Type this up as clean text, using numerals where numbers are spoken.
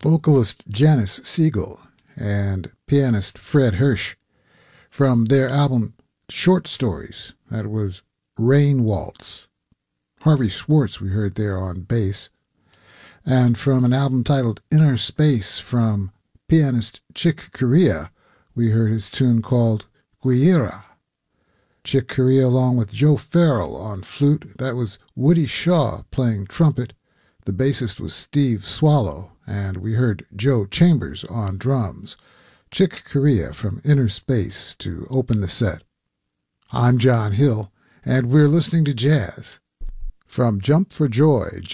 vocalist Janice Siegel and pianist Fred Hirsch. From their album Short Stories, that was Rain Waltz. Harvey Schwartz we heard there on bass. And from an album titled Inner Space from pianist Chick Corea, we heard his tune called Guira. Chick Corea along with Joe Farrell on flute. That was Woody Shaw playing trumpet. The bassist was Steve Swallow, and we heard Joe Chambers on drums. Chick Corea from Inner Space to open the set. I'm John Hill, and we're listening to jazz. From Jump for Joy,